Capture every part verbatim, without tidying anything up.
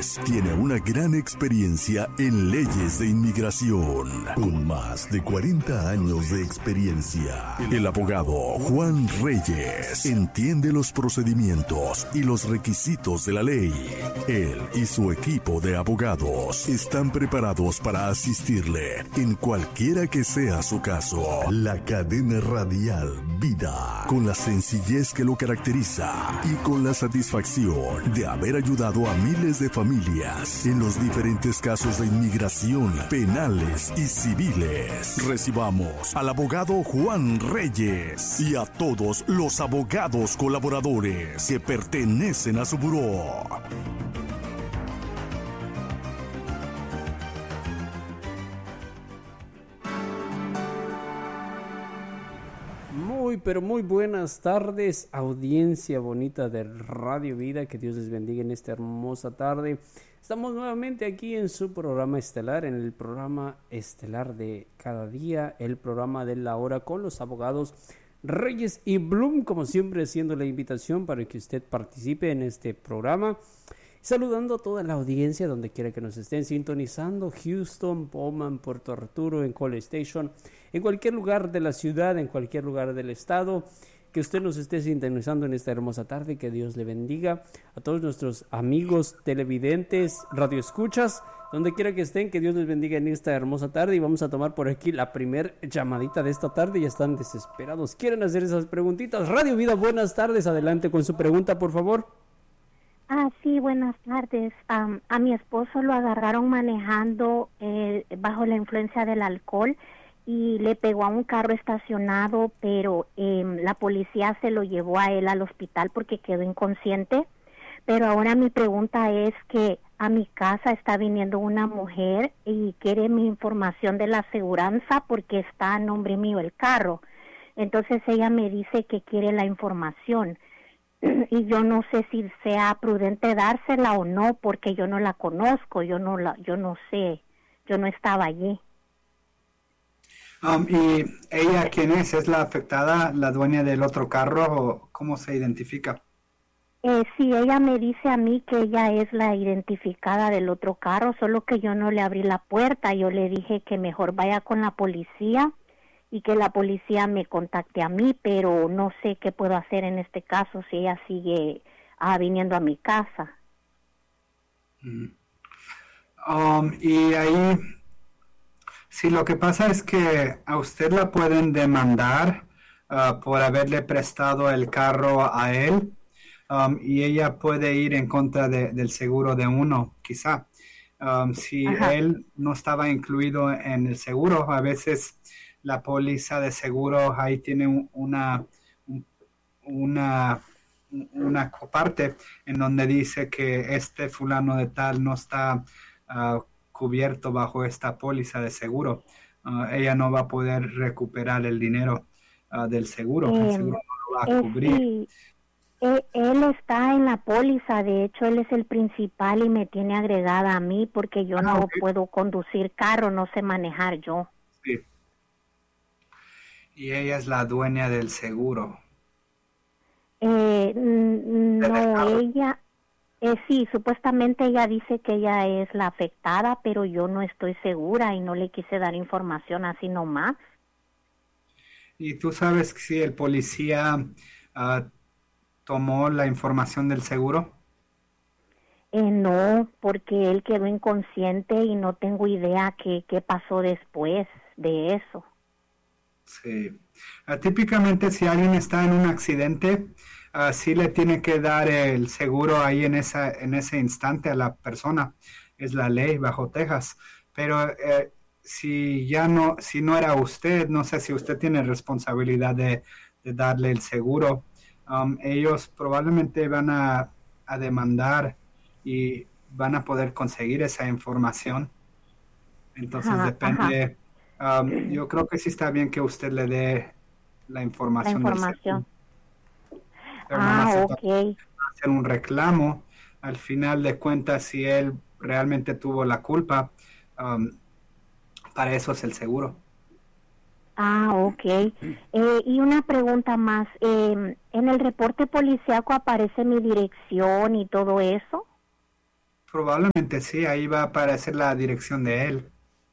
Reyes tiene una gran experiencia en leyes de inmigración, con más de cuarenta años de experiencia. El abogado Juan Reyes entiende los procedimientos y los requisitos de la ley. Él y su equipo de abogados están preparados para asistirle en cualquiera que sea su caso. La cadena radial Vida, con la sencillez que lo caracteriza y con la satisfacción de haber ayudado a miles de familias en los diferentes casos de inmigración, penales y civiles. Recibamos al abogado Juan Reyes y a todos los abogados colaboradores que pertenecen a su buró. Muy, pero muy buenas tardes, audiencia bonita de Radio Vida, que Dios les bendiga en esta hermosa tarde. Estamos nuevamente aquí en su programa estelar, en el programa estelar de cada día, el programa de la hora con los abogados Reyes y Bloom, como siempre haciendo la invitación para que usted participe en este programa. Saludando a toda la audiencia donde quiera que nos estén sintonizando, Houston, Bowman, Puerto Arturo, en College Station, en cualquier lugar de la ciudad, en cualquier lugar del estado, que usted nos esté sintonizando en esta hermosa tarde, que Dios le bendiga. A todos nuestros amigos televidentes, radioescuchas, donde quiera que estén, que Dios les bendiga en esta hermosa tarde. Y vamos a tomar por aquí la primer llamadita de esta tarde. Ya están desesperados, quieren hacer esas preguntitas. Radio Vida, buenas tardes, adelante con su pregunta, por favor. Ah, sí, buenas tardes. Um, a mi esposo lo agarraron manejando eh, bajo la influencia del alcohol y le pegó a un carro estacionado, pero eh, la policía se lo llevó a él al hospital porque quedó inconsciente. Pero ahora mi pregunta es que a mi casa está viniendo una mujer y quiere mi información de la aseguranza porque está a nombre mío el carro. Entonces ella me dice que quiere la información. Y yo no sé si sea prudente dársela o no, porque yo no la conozco, yo no la, yo no sé, yo no estaba allí. Um, ¿Y ella quién es? ¿Es la afectada, la dueña del otro carro o cómo se identifica? Eh, sí, ella me dice a mí que ella es la identificada del otro carro, solo que yo no le abrí la puerta, yo le dije que mejor vaya con la policía y que la policía me contacte a mí, pero no sé qué puedo hacer en este caso si ella sigue ah, viniendo a mi casa. Mm. Um, y ahí, sí, lo que pasa es que a usted la pueden demandar uh, por haberle prestado el carro a él, um, y ella puede ir en contra de, del seguro de uno, quizá. Um, si Ajá. él no estaba incluido en el seguro, a veces la póliza de seguro ahí tiene una, una, una parte en donde dice que este fulano de tal no está uh, cubierto bajo esta póliza de seguro. Uh, ella no va a poder recuperar el dinero uh, del seguro. Eh, el seguro no lo va a eh, cubrir. Sí. Eh, él está en la póliza, de hecho él es el principal y me tiene agregada a mí porque yo ah, no okay. puedo conducir carro, no sé manejar yo. Sí. Y ella es la dueña del seguro. Eh, no, ella, eh, sí, supuestamente ella dice que ella es la afectada, pero yo no estoy segura y no le quise dar información así nomás. ¿Y tú sabes si el policía uh, tomó la información del seguro? Eh, no, porque él quedó inconsciente y no tengo idea qué, qué pasó después de eso. Sí. Uh, típicamente si alguien está en un accidente, uh, sí le tiene que dar el seguro ahí en esa en ese instante a la persona. Es la ley bajo Texas. Pero eh, si ya no, si no era usted, no sé si usted tiene responsabilidad de, de darle el seguro. Um, ellos probablemente van a, a demandar y van a poder conseguir esa información. Entonces ajá, depende. Ajá. Um, yo creo que sí está bien que usted le dé la información. La información. Pero ah, ok. Hacer un reclamo. Al final de cuentas, si él realmente tuvo la culpa, um, para eso es el seguro. Ah, ok. Eh, y una pregunta más. Eh, ¿En el reporte policíaco aparece mi dirección y todo eso? Probablemente sí, ahí va a aparecer la dirección de él.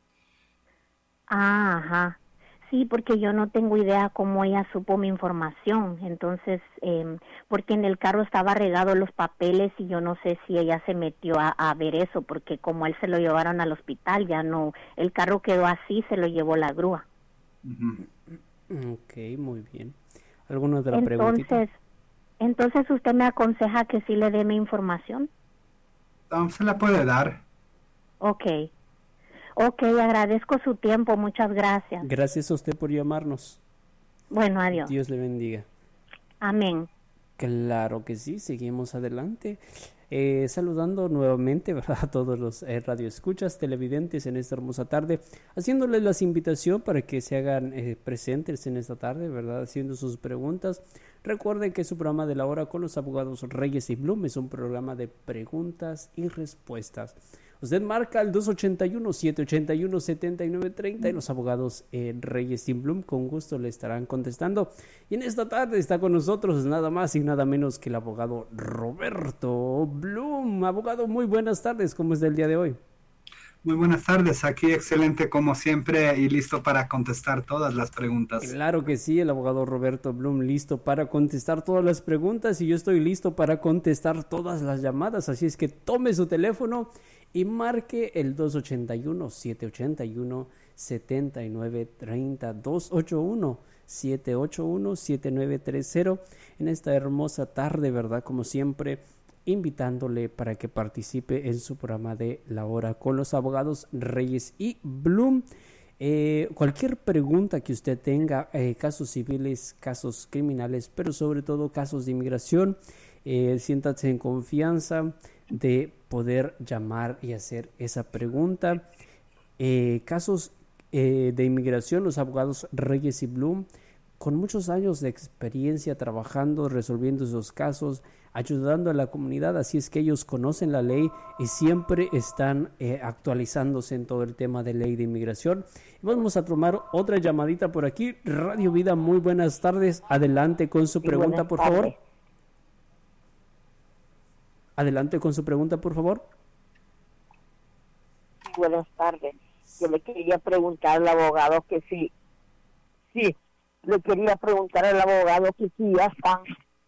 Ah, ajá. Sí, porque yo no tengo idea cómo ella supo mi información. Entonces, eh, porque en el carro estaba regado los papeles y yo no sé si ella se metió a, a ver eso, porque como él se lo llevaron al hospital, ya no, el carro quedó así, se lo llevó la grúa. Uh-huh. Ok, muy bien. ¿Alguna otra Entonces, preguntita? entonces usted me aconseja que sí le dé mi información. Um, se la puede dar. Ok. Ok, agradezco su tiempo, muchas gracias. Gracias a usted por llamarnos. Bueno, adiós. Dios le bendiga. Amén. Claro que sí, seguimos adelante. Eh, saludando nuevamente, ¿verdad?, a todos los eh, radioescuchas, televidentes en esta hermosa tarde, haciéndoles las invitación para que se hagan eh, presentes en esta tarde, ¿verdad?, haciendo sus preguntas. Recuerden que su programa de la hora con los abogados Reyes y Blum es un programa de preguntas y respuestas. Usted marca el dos ochenta y uno, siete ochenta y uno, setenta y nueve treinta y los abogados eh, Reyes y Blum con gusto le estarán contestando. Y en esta tarde está con nosotros nada más y nada menos que el abogado Roberto Blum. Abogado, muy buenas tardes, ¿cómo está el día de hoy? Muy buenas tardes, aquí excelente como siempre y listo para contestar todas las preguntas. Claro que sí, el abogado Roberto Blum listo para contestar todas las preguntas y yo estoy listo para contestar todas las llamadas, así es que tome su teléfono y marque el dos ochenta y uno, siete ochenta y uno, setenta y nueve treinta, dos ochenta y uno, siete ochenta y uno, setenta y nueve treinta en esta hermosa tarde, ¿verdad? Como siempre, invitándole para que participe en su programa de La Hora con los abogados Reyes y Blum. Eh, cualquier pregunta que usted tenga, eh, casos civiles, casos criminales, pero sobre todo casos de inmigración, eh, siéntase en confianza de poder llamar y hacer esa pregunta. Eh, casos eh, de inmigración, los abogados Reyes y Blum, con muchos años de experiencia trabajando, resolviendo esos casos, ayudando a la comunidad, así es que ellos conocen la ley y siempre están eh, actualizándose en todo el tema de ley de inmigración. Vamos a tomar otra llamadita por aquí. Radio Vida, muy buenas tardes. Adelante con su pregunta, por favor. Adelante con su pregunta, por favor. Buenas tardes. Yo le quería preguntar al abogado que sí, sí, le quería preguntar al abogado que si ya están,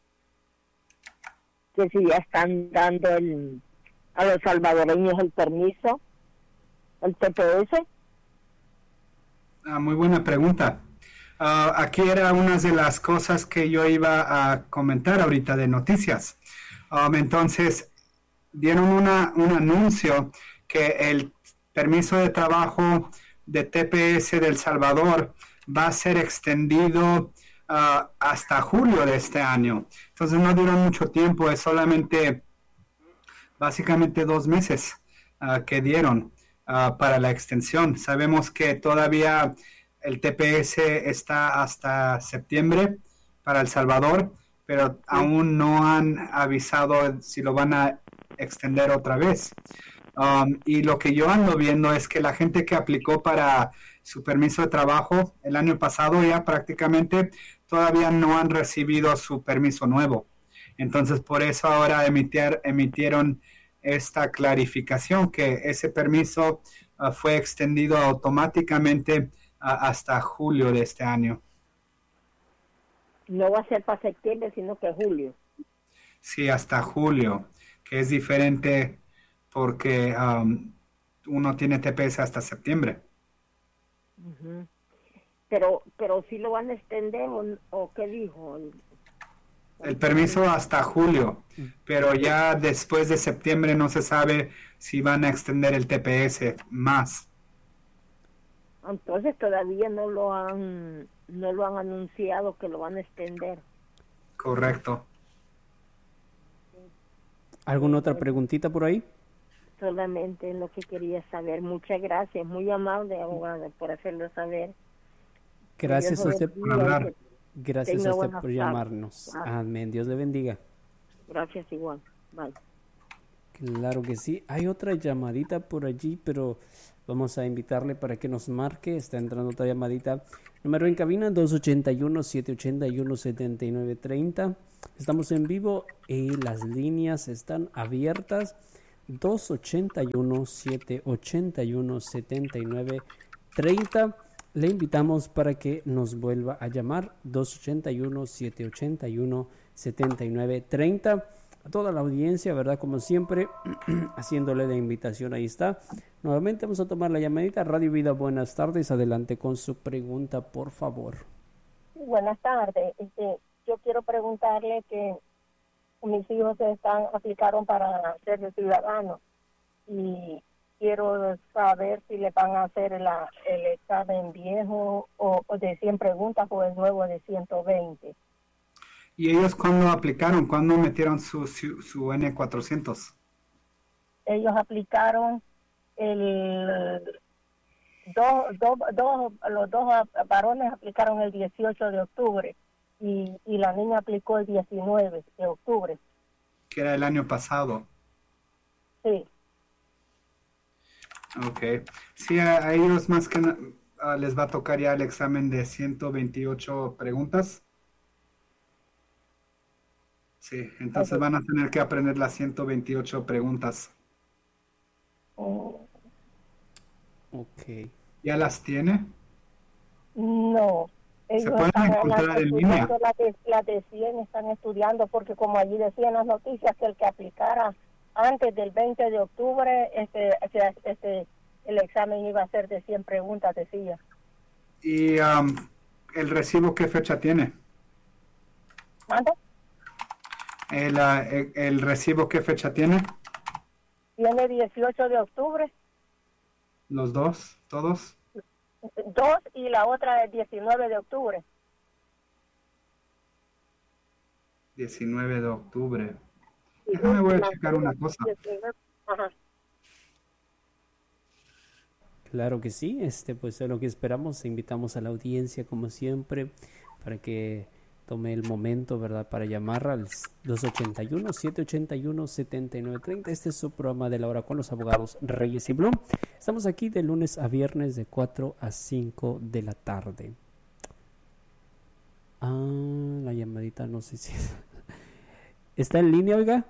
que si ya están dando el, a los salvadoreños el permiso, el T P S. Ah, muy buena pregunta. Uh, aquí era una de las cosas que yo iba a comentar ahorita de noticias. Um, entonces, dieron una, un anuncio que el permiso de trabajo de T P S de El Salvador va a ser extendido uh, hasta julio de este año. Entonces no dura mucho tiempo, es solamente básicamente dos meses uh, que dieron uh, para la extensión. Sabemos que todavía el T P S está hasta septiembre para El Salvador, pero aún no han avisado si lo van a extender otra vez. Um, y lo que yo ando viendo es que la gente que aplicó para su permiso de trabajo el año pasado ya prácticamente todavía no han recibido su permiso nuevo. Entonces por eso ahora emitir, emitieron esta clarificación que ese permiso uh, fue extendido automáticamente uh, hasta julio de este año. No va a ser para septiembre, sino que julio. Sí, hasta julio, que es diferente porque um, uno tiene T P S hasta septiembre. Uh-huh. Pero pero si lo van a extender o, o qué dijo. El, el permiso hasta julio, pero ya después de septiembre no se sabe si van a extender el T P S más. Entonces todavía no lo han no lo han anunciado que lo van a extender. Correcto. ¿Alguna otra preguntita por ahí? Solamente es lo que quería saber. Muchas gracias, muy amable abogado por hacerlo saber. Gracias a usted por hablar. Gracias a usted por tardes. llamarnos. Amén. Dios le bendiga. Gracias igual. Bye. Claro que sí. Hay otra llamadita por allí, pero vamos a invitarle para que nos marque. Está entrando otra llamadita. Número en cabina dos ochenta y uno, siete ochenta y uno, setenta y nueve treinta. Estamos en vivo y las líneas están abiertas. dos ochenta y uno, siete ochenta y uno, setenta y nueve treinta. Le invitamos para que nos vuelva a llamar dos ochenta y uno, siete ochenta y uno, setenta y nueve treinta. A toda la audiencia, ¿verdad? Como siempre, haciéndole la invitación, ahí está. Nuevamente vamos a tomar la llamadita. Radio Vida, buenas tardes. Adelante con su pregunta, por favor. Buenas tardes. Este, yo quiero preguntarle que mis hijos se están aplicaron para ser ciudadanos y quiero saber si le van a hacer la, el examen viejo o, o de cien preguntas o el nuevo de ciento veinte. ¿Y ellos cuándo aplicaron? ¿Cuándo metieron su, su, su N cuatrocientos? Ellos aplicaron el dos, dos, dos, los dos varones aplicaron el dieciocho de octubre y, y la niña aplicó el diecinueve de octubre. Que era el año pasado. Sí. Ok. Sí, a, a ellos más que na, uh, les va a tocar ya el examen de ciento veintiocho preguntas. Sí, entonces okay. Van a tener que aprender las ciento veintiocho preguntas. Oh. Ok. ¿Ya las tiene? No. Se pueden encontrar en línea. Las de, las de cien están estudiando porque como allí decían las noticias que el que aplicara antes del veinte de octubre, este, este, este, el examen iba a ser de cien preguntas, decía. ¿Y um, el recibo qué fecha tiene? ¿Manda? El, uh, el, ¿El recibo qué fecha tiene? Tiene dieciocho de octubre. ¿Los dos? ¿Todos? Dos y la otra es diecinueve de octubre. diecinueve de octubre. Déjame voy a checar una cosa. Ajá. Claro que sí, este pues es lo que esperamos. Invitamos a la audiencia como siempre para que tome el momento, ¿verdad? Para llamar al dos ochenta y uno, siete ochenta y uno, setenta y nueve treinta. Este es su programa de la hora con los abogados Reyes y Blum. Estamos aquí de lunes a viernes de cuatro a cinco de la tarde. Ah, la llamadita no sé si... ¿Está en línea, oiga?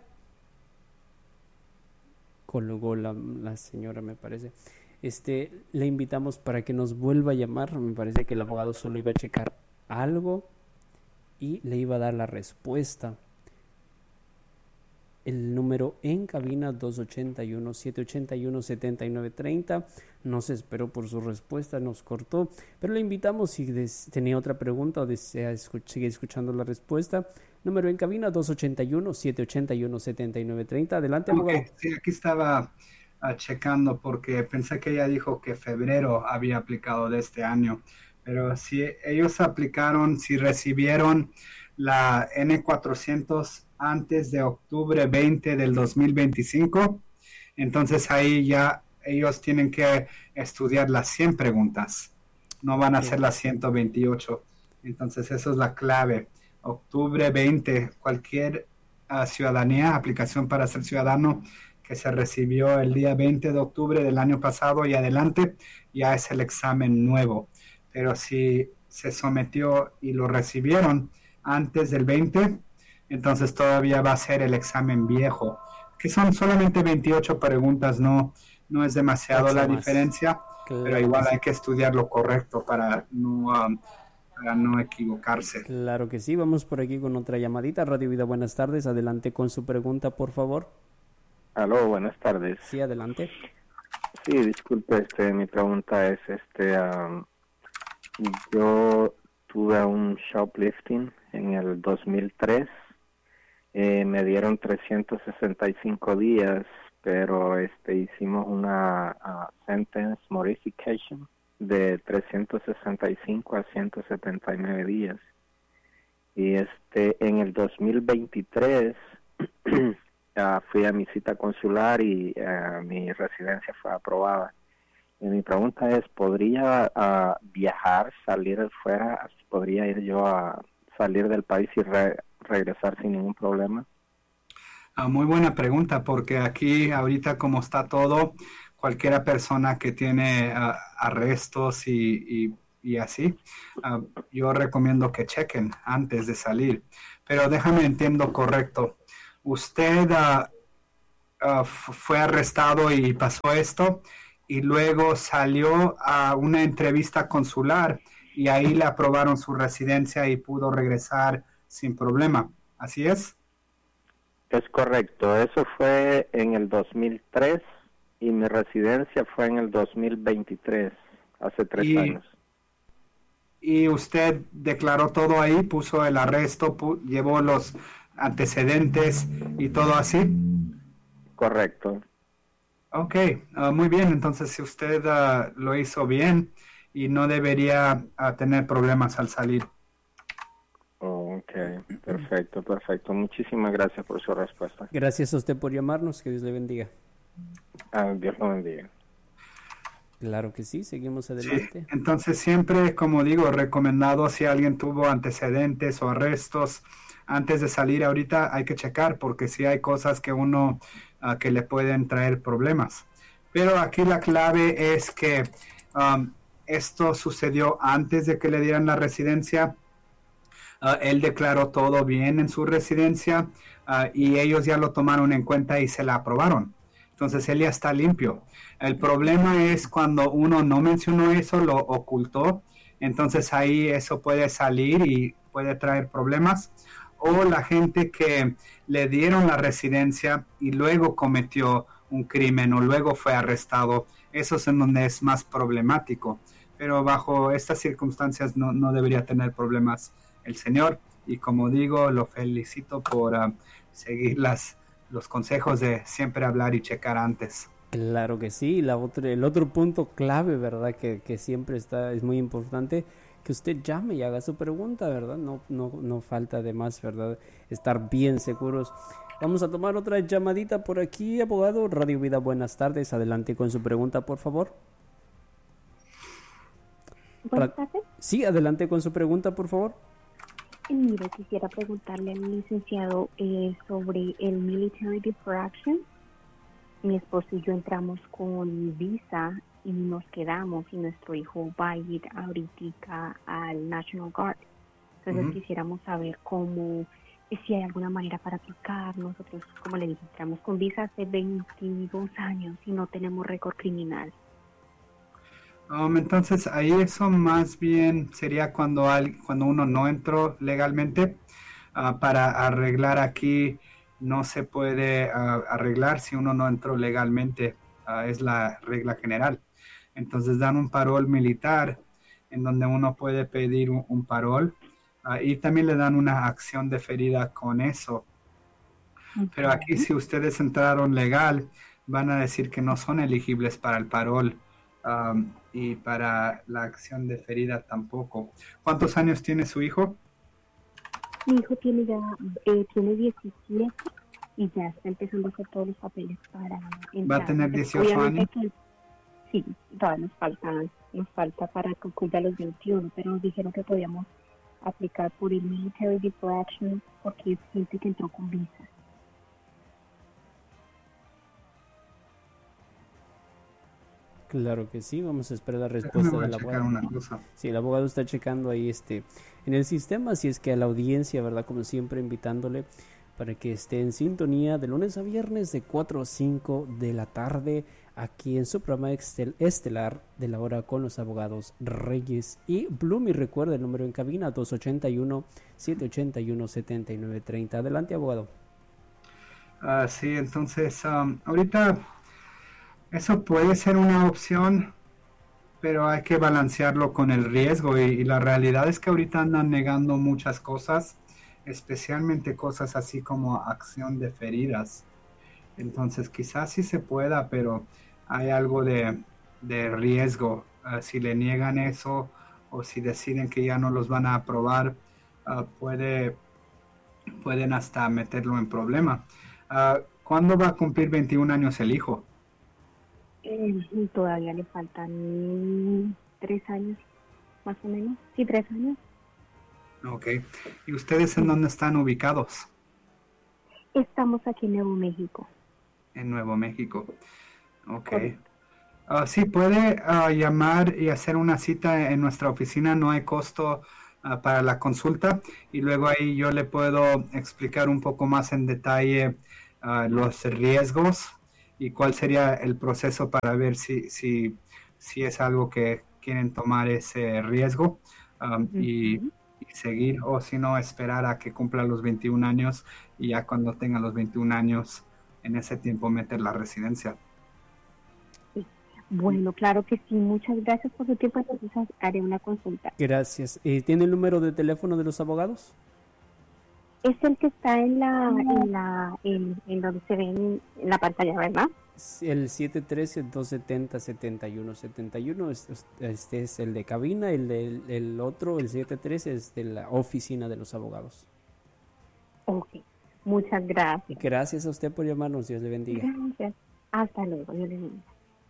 Colgó la, la señora, me parece. Este, le invitamos para que nos vuelva a llamar. Me parece que el abogado solo iba a checar algo y le iba a dar la respuesta. El número en cabina dos ochenta y uno, siete ochenta y uno, setenta y nueve treinta. No se esperó por su respuesta, nos cortó. Pero le invitamos si des, tenía otra pregunta o desea escuch seguir escuchando la respuesta. Número en cabina dos ochenta y uno, siete ochenta y uno, setenta y nueve treinta. Adelante, abogado. Okay, sí, aquí estaba uh, checando porque pensé que ella dijo que febrero había aplicado de este año. Pero si ellos aplicaron, si recibieron la N cuatrocientos antes de octubre veinte del dos mil veinticinco, entonces ahí ya ellos tienen que estudiar las cien preguntas, no van a hacer las ciento veintiocho, entonces eso es la clave. Octubre veinte, cualquier uh, ciudadanía, aplicación para ser ciudadano que se recibió el día veinte de octubre del año pasado y adelante, ya es el examen nuevo. Pero si se sometió y lo recibieron antes del veinte, entonces todavía va a ser el examen viejo, que son solamente veintiocho preguntas, no, no es demasiado Mucho la más. diferencia, claro, pero igual hay que estudiar lo correcto para no, um, para no equivocarse. Claro que sí, vamos por aquí con otra llamadita. Radio Vida, buenas tardes, adelante con su pregunta, por favor. Aló, buenas tardes. Sí, adelante. Sí, disculpe, este, mi pregunta es, este, um, yo tuve un shoplifting en el dos mil tres, eh, me dieron trescientos sesenta y cinco días, pero este hicimos una uh, sentence modification de trescientos sesenta y cinco a ciento setenta y nueve días. Y este en el dos mil veintitrés uh, fui a mi cita consular y uh, mi residencia fue aprobada. Y mi pregunta es, ¿podría uh, viajar, salir fuera? ¿Podría ir yo a salir del país y re regresar sin ningún problema? Uh, muy buena pregunta, porque aquí ahorita como está todo, cualquiera persona que tiene uh, arrestos y, y, y así, uh, yo recomiendo que chequen antes de salir. Pero déjame entiendo correcto. ¿Usted uh, uh, fue arrestado y pasó esto, y luego salió a una entrevista consular y ahí le aprobaron su residencia y pudo regresar sin problema. ¿Así es? Es correcto, eso fue en el dos mil tres y mi residencia fue en el dos mil veintitrés, hace tres y, años. ¿Y usted declaró todo ahí, puso el arresto, pu llevó los antecedentes y todo así? Correcto. Ok, uh, muy bien, entonces si usted uh, lo hizo bien y no debería uh, tener problemas al salir. Oh, ok, perfecto, perfecto. Muchísimas gracias por su respuesta. Gracias a usted por llamarnos, que Dios le bendiga. Ah, Dios lo bendiga. Claro que sí, seguimos adelante. Sí, entonces siempre, como digo, recomendado si alguien tuvo antecedentes o arrestos antes de salir ahorita hay que checar porque si hay cosas que uno uh, que le pueden traer problemas. Pero aquí la clave es que um, esto sucedió antes de que le dieran la residencia. Uh, él declaró todo bien en su residencia uh, y ellos ya lo tomaron en cuenta y se la aprobaron. Entonces él ya está limpio. El problema es cuando uno no mencionó eso, lo ocultó. Entonces ahí eso puede salir y puede traer problemas. O la gente que le dieron la residencia y luego cometió un crimen o luego fue arrestado. Eso es en donde es más problemático. Pero bajo estas circunstancias no, no debería tener problemas el señor, y como digo, lo felicito por uh, seguir las, los consejos de siempre hablar y checar antes. Claro que sí, la otra, el otro punto clave, ¿verdad? Que, que siempre está, es muy importante, que usted llame y haga su pregunta, ¿verdad? No, no, no falta de más, ¿verdad? Estar bien seguros. Vamos a tomar otra llamadita por aquí, abogado. Radio Vida, buenas tardes, adelante con su pregunta, por favor. Buenas tardes. Sí, adelante con su pregunta, por favor. Mire, quisiera preguntarle al licenciado eh, sobre el Military Deferred Action. Mi esposo y yo entramos con visa y nos quedamos y nuestro hijo va a ir ahorita al National Guard. Entonces uh-huh. quisiéramos saber cómo, si hay alguna manera para aplicar. Nosotros, como le dije, entramos con visa hace veintidós años y no tenemos récord criminal. Um, entonces ahí eso más bien sería cuando, al, cuando uno no entró legalmente. Uh, para arreglar aquí no se puede uh, arreglar si uno no entró legalmente, uh, es la regla general. Entonces dan un parol militar en donde uno puede pedir un, un parol uh, y también le dan una acción deferida con eso. Okay. Pero aquí si ustedes entraron legal van a decir que no son elegibles para el parol. Um, y para la acción deferida tampoco. ¿Cuántos años tiene su hijo? Mi hijo tiene ya eh, tiene diecisiete y ya está empezando a hacer todos los papeles para entrar. ¿Va a tener dieciocho años? Que, sí, todavía nos falta, nos falta para que cumpla los veintiuno, pero nos dijeron que podíamos aplicar por el Military Deferred Action porque es gente que entró con visa. Claro que sí, vamos a esperar la respuesta del abogado. Sí, el abogado está checando ahí este en el sistema, así es que a la audiencia, ¿verdad? Como siempre, invitándole para que esté en sintonía de lunes a viernes de cuatro a cinco de la tarde aquí en su programa estelar de la hora con los abogados Reyes y Bloom. Y recuerda el número en cabina dos ocho uno, siete ocho uno, siete nueve tres cero. Adelante, abogado. Uh, sí, entonces um, ahorita eso puede ser una opción, pero hay que balancearlo con el riesgo y, y la realidad es que ahorita andan negando muchas cosas, especialmente cosas así como acción deferidas. Entonces quizás sí se pueda, pero hay algo de, de riesgo. Uh, si le niegan eso o si deciden que ya no los van a aprobar, uh, puede, pueden hasta meterlo en problema. Uh, ¿Cuándo va a cumplir veintiún años el hijo? Eh, todavía le faltan tres años, más o menos. Sí, tres años. Ok. ¿Y ustedes en dónde están ubicados? Estamos aquí en Nuevo México. En Nuevo México. Ok. Uh, sí, puede uh, llamar y hacer una cita en nuestra oficina. No hay costo uh, para la consulta. Y luego ahí yo le puedo explicar un poco más en detalle uh, los riesgos y cuál sería el proceso para ver si, si, si es algo que quieren tomar ese riesgo um, uh-huh. y, y seguir, o si no, esperar a que cumpla los veintiún años y ya cuando tenga los veintiún años, en ese tiempo meter la residencia. Bueno, claro que sí. Muchas gracias por su tiempo. Entonces haré una consulta. Gracias. Eh, ¿Tiene el número de teléfono de los abogados? Es el que está en la en la en, en donde se ve en, en la pantalla, ¿verdad? El siete uno tres, dos siete cero, siete uno siete uno. Este es el de cabina. El, de, el otro, el siete tres, es de la oficina de los abogados. Ok. Muchas gracias. Gracias a usted por llamarnos. Dios le bendiga. Gracias. Hasta luego. Dios le bendiga.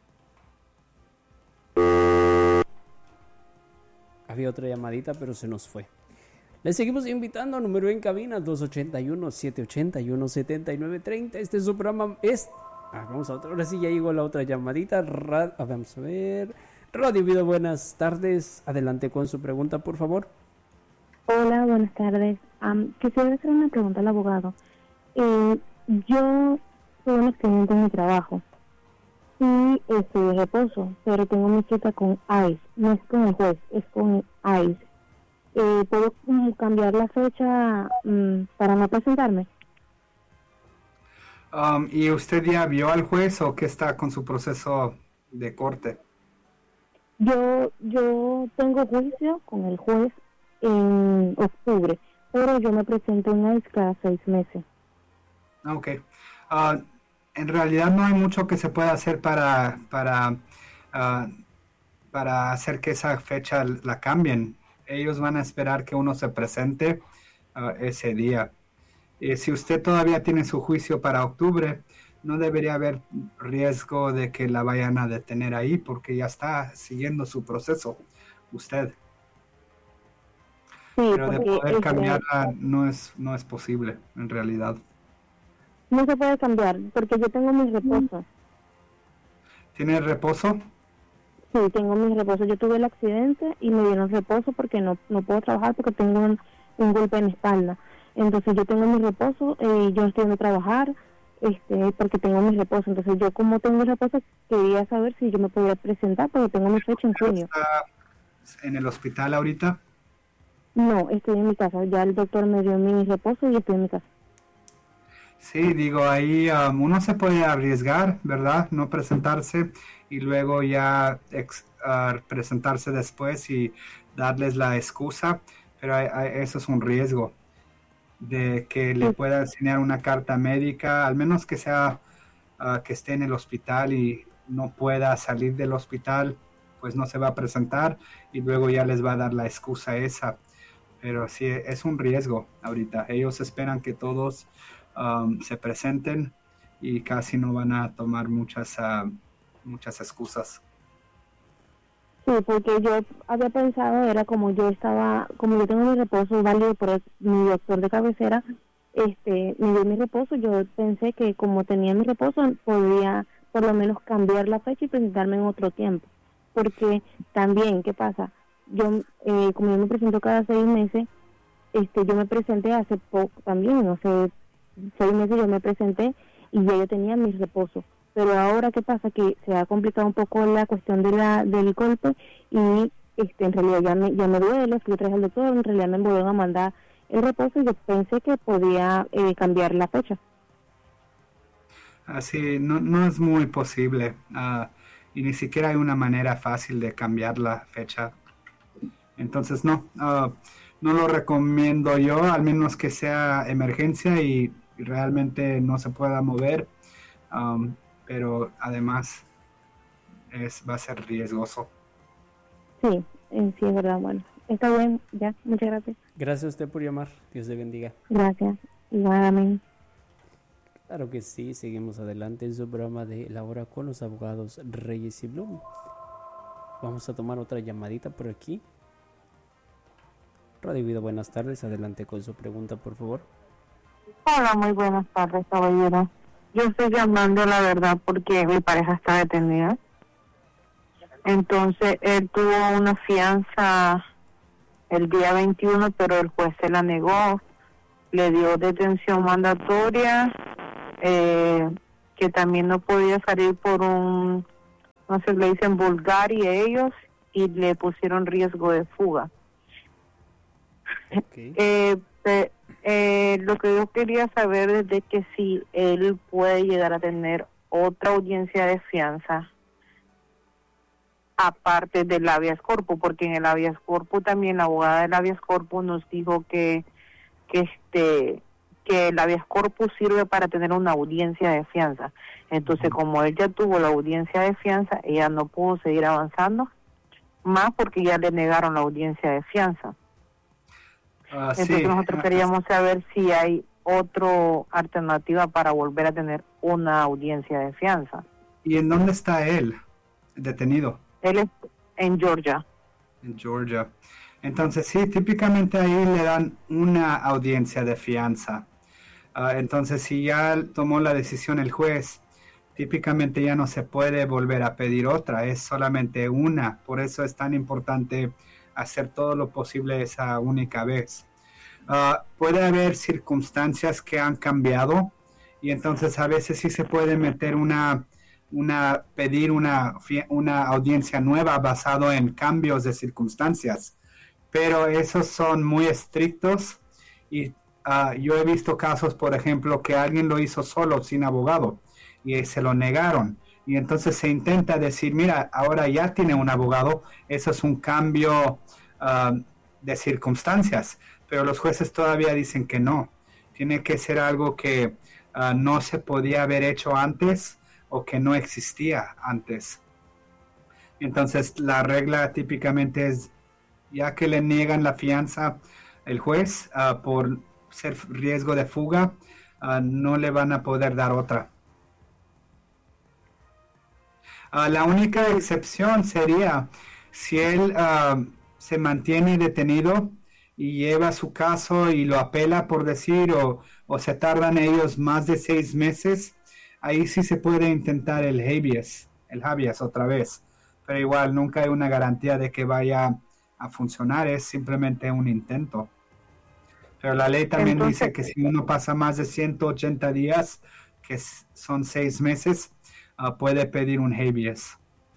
Había otra llamadita, pero se nos fue. Les seguimos invitando a número en cabina dos ocho uno, siete ocho uno, siete nueve tres cero. Este es su programa. Es... Ah, vamos a otra. Ahora sí ya llegó la otra llamadita. Ra... Ah, vamos a ver. Radio Vida, buenas tardes. Adelante con su pregunta, por favor. Hola, buenas tardes. Um, quisiera hacer una pregunta al abogado. Eh, yo tuve un accidente en mi trabajo y estoy de reposo, pero tengo mi cita con I C E. No es con el juez, es con I C E. Eh, ¿Puedo um, cambiar la fecha um, para no presentarme? Um, ¿Y usted ya vio al juez o qué está con su proceso de corte? Yo, yo tengo juicio con el juez en octubre, pero yo me presento en I C E cada seis meses. Ok. Uh, en realidad no hay mucho que se pueda hacer para, para, uh, para hacer que esa fecha la cambien. Ellos van a esperar que uno se presente uh, ese día. Y si usted todavía tiene su juicio para octubre, no debería haber riesgo de que la vayan a detener ahí porque ya está siguiendo su proceso usted. Sí, pero de poder cambiarla no es, no es posible en realidad. No se puede cambiar porque yo tengo mis reposos. ¿Tiene reposo? Sí, tengo mis reposos. Yo tuve el accidente y me dieron reposo porque no, no puedo trabajar porque tengo un, un golpe en la espalda. Entonces yo tengo mi reposo, eh, yo estoy en trabajar este, porque tengo mi reposo. Entonces yo como tengo mi reposo quería saber si yo me podía presentar porque tengo mi fecha en junio. ¿Está en el hospital ahorita? No, estoy en mi casa. Ya el doctor me dio mi reposo y estoy en mi casa. Sí, digo, ahí um, uno se puede arriesgar, ¿verdad? No presentarse y luego ya ex, uh, presentarse después y darles la excusa, pero hay, hay, eso es un riesgo de que le pueda enseñar una carta médica, al menos que sea uh, que esté en el hospital y no pueda salir del hospital, pues no se va a presentar y luego ya les va a dar la excusa esa. Pero sí, es un riesgo ahorita. Ellos esperan que todos um, se presenten y casi no van a tomar muchas, uh, muchas excusas. Sí, porque yo había pensado, era como yo estaba, como yo tengo mi reposo válido por el, mi doctor de cabecera, este, me dio mi reposo, yo pensé que como tenía mi reposo, podía por lo menos cambiar la fecha y presentarme en otro tiempo. Porque también, ¿qué pasa? Yo, eh, como yo me presento cada seis meses, este, yo me presenté hace poco también, hace seis meses yo me presenté y ya yo tenía mi reposo. Pero ahora, ¿qué pasa? Que se ha complicado un poco la cuestión de la del golpe y este, en realidad ya me, ya me duele, fui otra vez al doctor, en realidad me volvieron a mandar el reposo y yo pensé que podía eh, cambiar la fecha. Así, no, no es muy posible uh, y ni siquiera hay una manera fácil de cambiar la fecha. Entonces, no, uh, no lo recomiendo yo, al menos que sea emergencia y, y realmente no se pueda mover. Um, pero además es va a ser riesgoso. Sí, sí es verdad. Bueno, está bien, ya, muchas gracias. Gracias a usted por llamar, Dios le bendiga. Gracias, igualmente. Claro que sí, seguimos adelante en su programa de La Hora con los abogados Reyes y Blum. Vamos a tomar otra llamadita por aquí. Radio Vida, buenas tardes, adelante con su pregunta, por favor. Hola, muy buenas tardes, caballero. Yo estoy llamando, la verdad, porque mi pareja está detenida. Entonces, él tuvo una fianza el día veintiuno, pero el juez se la negó. Le dio detención mandatoria eh, que también no podía salir por un, no sé, le dicen Bulgari a ellos, y le pusieron riesgo de fuga. Okay. Eh, pe- eh, lo que yo quería saber es de que si él puede llegar a tener otra audiencia de fianza aparte del habeas corpus, porque en el habeas corpus también la abogada del habeas corpus nos dijo que que este que el habeas corpus sirve para tener una audiencia de fianza. Entonces, como él ya tuvo la audiencia de fianza, ella no pudo seguir avanzando más porque ya le negaron la audiencia de fianza. Ah, Entonces sí. nosotros queríamos saber si hay otra alternativa para volver a tener una audiencia de fianza. ¿Y en dónde está él detenido? Él es en Georgia. En Georgia. Entonces, sí, típicamente ahí le dan una audiencia de fianza. Uh, entonces, si ya tomó la decisión el juez, típicamente ya no se puede volver a pedir otra, es solamente una. Por eso es tan importante hacer todo lo posible esa única vez. Uh, puede haber circunstancias que han cambiado y entonces a veces sí se puede meter una, una pedir una, una audiencia nueva basado en cambios de circunstancias. Pero esos son muy estrictos y uh, yo he visto casos, por ejemplo, que alguien lo hizo solo, sin abogado, y se lo negaron. Y entonces se intenta decir, mira, ahora ya tiene un abogado, eso es un cambio uh, de circunstancias. Pero los jueces todavía dicen que no. Tiene que ser algo que uh, no se podía haber hecho antes o que no existía antes. Entonces la regla típicamente es, ya que le niegan la fianza el juez uh, por ser riesgo de fuga, uh, no le van a poder dar otra. Uh, la única excepción sería si él uh, se mantiene detenido y lleva su caso y lo apela, por decir, o, o se tardan ellos más de seis meses, ahí sí se puede intentar el habeas, el habeas otra vez. Pero igual nunca hay una garantía de que vaya a funcionar, es simplemente un intento. Pero la ley también Entonces, dice que si uno pasa más de ciento ochenta días, que son seis meses, uh, puede pedir un habeas.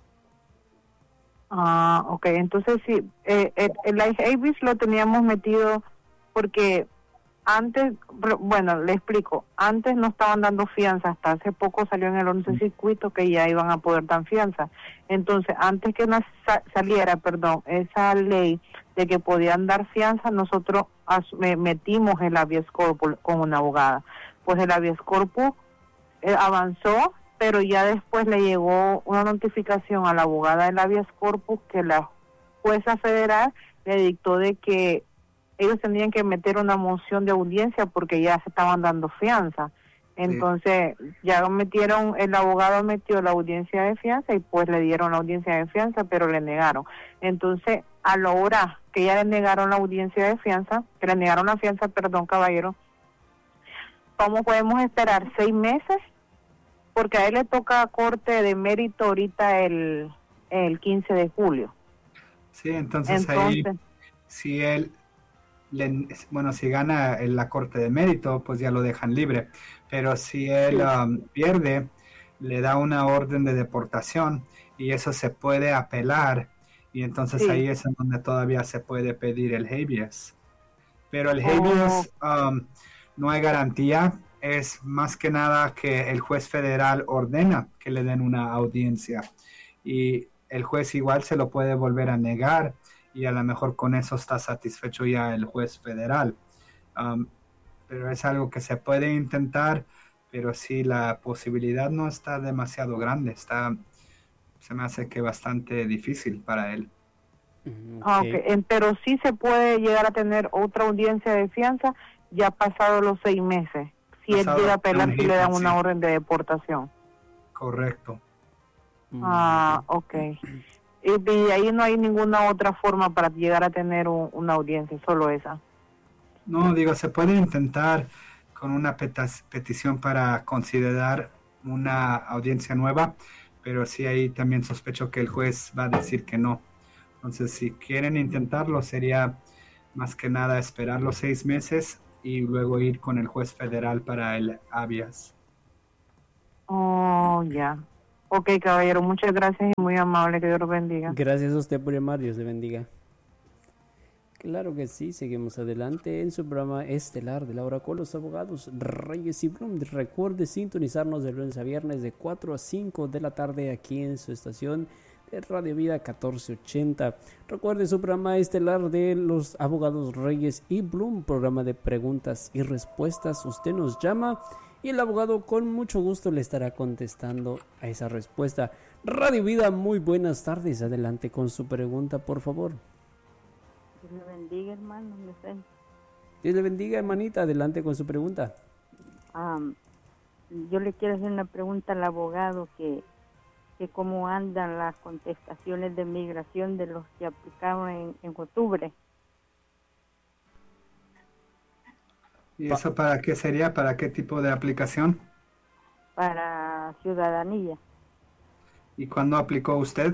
Ah, ok, entonces sí, eh, el, el habeas lo teníamos metido porque antes, bueno, le explico, antes no estaban dando fianza, hasta hace poco salió en el once circuito que ya iban a poder dar fianza. Entonces, antes que nos saliera, perdón, esa ley de que podían dar fianza, nosotros metimos el habeas corpus con una abogada. Pues el habeas corpus eh, avanzó, pero ya después le llegó una notificación a la abogada del habeas corpus que la jueza federal le dictó de que ellos tenían que meter una moción de audiencia porque ya se estaban dando fianza. Entonces, sí. ya metieron, el abogado metió la audiencia de fianza y pues le dieron la audiencia de fianza, pero le negaron. Entonces, a la hora que ya le negaron la audiencia de fianza, que le negaron la fianza, perdón, caballero, ¿cómo podemos esperar? ¿Seis meses? Porque a él le toca corte de mérito ahorita el, el quince de julio. Sí, entonces, entonces ahí, si él... Le, bueno, si gana en la corte de mérito, pues ya lo dejan libre, pero si él um, pierde, le da una orden de deportación y eso se puede apelar y entonces sí. ahí es en donde todavía se puede pedir el habeas. Pero el habeas oh. um, no hay garantía, es más que nada que el juez federal ordena que le den una audiencia y el juez igual se lo puede volver a negar y a lo mejor con eso está satisfecho ya el juez federal. Um, pero es algo que se puede intentar, pero sí la posibilidad no está demasiado grande, está, se me hace que bastante difícil para él. Okay. Okay. Pero sí se puede llegar a tener otra audiencia de fianza ya pasado los seis meses, si pasado él llega a apelar si le dan una sí. orden de deportación. Correcto. Ah, ok. Y de ahí no hay ninguna otra forma para llegar a tener un, una audiencia, solo esa. No, digo, se puede intentar con una peta- petición para considerar una audiencia nueva, pero sí ahí también sospecho que el juez va a decir que no. Entonces, si quieren intentarlo, sería más que nada esperar los seis meses y luego ir con el juez federal para el habeas. Oh, ya. Ok, caballero, muchas gracias y muy amable, que Dios los bendiga. Gracias a usted por llamar, Dios le bendiga. Claro que sí, seguimos adelante en su programa estelar de la hora con los abogados Reyes y Blum. Recuerde sintonizarnos de lunes a viernes de cuatro a cinco de la tarde aquí en su estación de Radio Vida catorce ochenta. Recuerde su programa estelar de los abogados Reyes y Blum, programa de preguntas y respuestas. Usted nos llama y el abogado con mucho gusto le estará contestando a esa respuesta. Radio Vida, muy buenas tardes. Adelante con su pregunta, por favor. Dios le bendiga, hermano. Dios le bendiga, hermanita. Adelante con su pregunta. Um, yo le quiero hacer una pregunta al abogado que, que cómo andan las contestaciones de migración de los que aplicaron en, en octubre. ¿Y eso para qué sería? ¿Para qué tipo de aplicación? Para ciudadanía. ¿Y cuándo aplicó usted?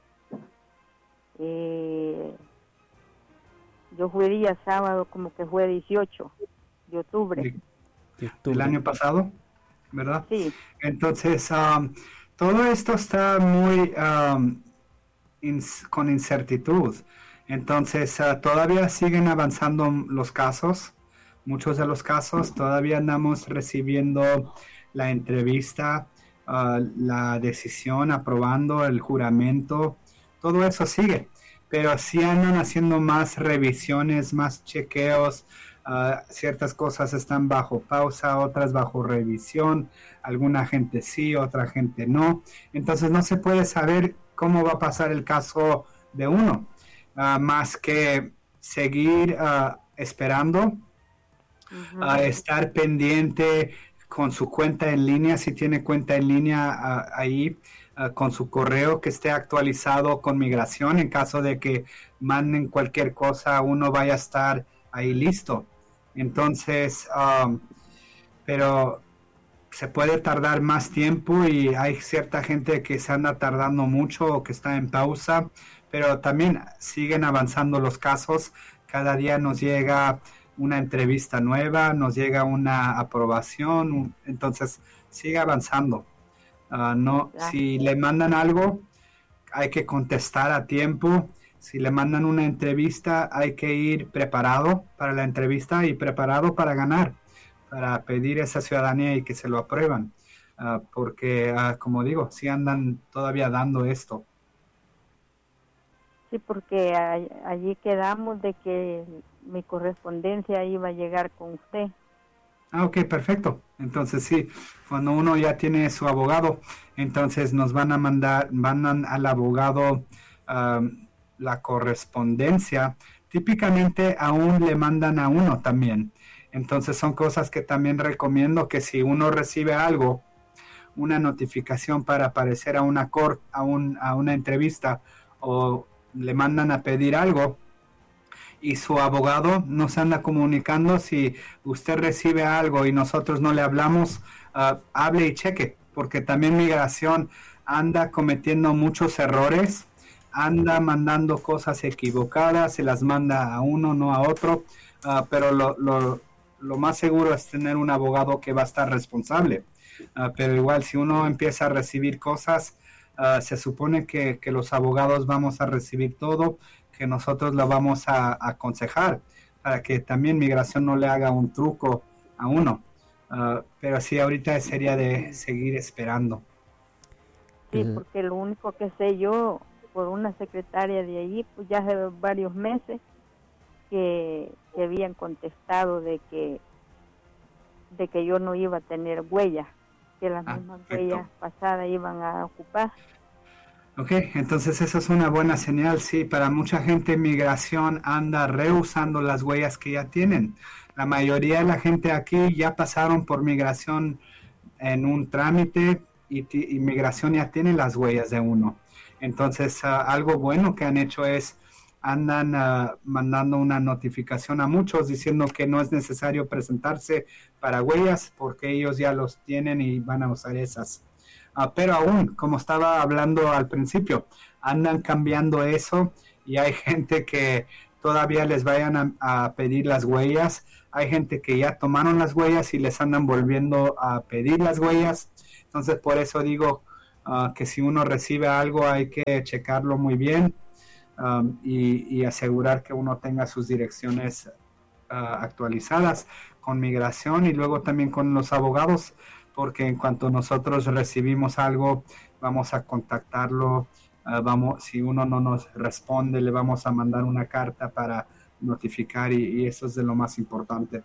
Eh... Yo fui día sábado, como que fue dieciocho de octubre. De, ¿El año pasado? ¿Verdad? Sí. Entonces, um, todo esto está muy um, ins- con incertidumbre. Entonces, uh, todavía siguen avanzando los casos. Muchos de los casos todavía andamos recibiendo la entrevista, uh, la decisión, aprobando el juramento. Todo eso sigue. Pero sí andan haciendo más revisiones, más chequeos, uh, ciertas cosas están bajo pausa, otras bajo revisión, alguna gente sí, otra gente no. Entonces no se puede saber cómo va a pasar el caso de uno, uh, más que seguir uh, esperando, uh-huh. uh, estar pendiente con su cuenta en línea, si tiene cuenta en línea uh, ahí, Uh, con su correo que esté actualizado con migración, en caso de que manden cualquier cosa, uno vaya a estar ahí listo. Entonces, um, pero se puede tardar más tiempo y hay cierta gente que se anda tardando mucho o que está en pausa, pero también siguen avanzando los casos. Cada día nos llega una entrevista nueva, nos llega una aprobación, un, entonces sigue avanzando. Uh, no, si le mandan algo, hay que contestar a tiempo. Si le mandan una entrevista, hay que ir preparado para la entrevista y preparado para ganar, para pedir esa ciudadanía y que se lo aprueban. Uh, porque, uh, como digo, sí andan todavía dando esto. Sí, porque a, allí quedamos de que mi correspondencia iba a llegar con usted. Ah, ok, perfecto. Entonces sí, cuando uno ya tiene su abogado, entonces nos van a mandar, mandan al abogado um, la correspondencia. Típicamente aún le mandan a uno también. Entonces son cosas que también recomiendo que si uno recibe algo, una notificación para aparecer a una cor, a, un, a una entrevista o le mandan a pedir algo, y su abogado nos anda comunicando, si usted recibe algo y nosotros no le hablamos, uh, hable y cheque, porque también migración anda cometiendo muchos errores, anda mandando cosas equivocadas, se las manda a uno, no a otro, uh, pero lo, lo, lo más seguro es tener un abogado que va a estar responsable. Uh, pero igual, si uno empieza a recibir cosas, uh, se supone que, que los abogados vamos a recibir todo, que nosotros lo vamos a, a aconsejar para que también migración no le haga un truco a uno. Uh, pero sí, ahorita sería de seguir esperando. Sí, porque lo único que sé yo, por una secretaria de allí, pues ya hace varios meses que, que habían contestado de que de que yo no iba a tener huellas, que las ah, mismas perfecto. huellas pasadas iban a ocupar. Ok, entonces eso es una buena señal, sí, para mucha gente migración anda reusando las huellas que ya tienen. La mayoría de la gente aquí ya pasaron por migración en un trámite y, y migración ya tiene las huellas de uno. Entonces uh, algo bueno que han hecho es, andan uh, mandando una notificación a muchos diciendo que no es necesario presentarse para huellas porque ellos ya los tienen y van a usar esas. Uh, pero aún, como estaba hablando al principio, andan cambiando eso y hay gente que todavía les vayan a, a pedir las huellas. Hay gente que ya tomaron las huellas y les andan volviendo a pedir las huellas. Entonces, por eso digo uh, que si uno recibe algo hay que checarlo muy bien um, y, y asegurar que uno tenga sus direcciones uh, actualizadas con migración y luego también con los abogados, porque en cuanto nosotros recibimos algo, vamos a contactarlo. Uh, vamos, si uno no nos responde, le vamos a mandar una carta para notificar y, y eso es de lo más importante.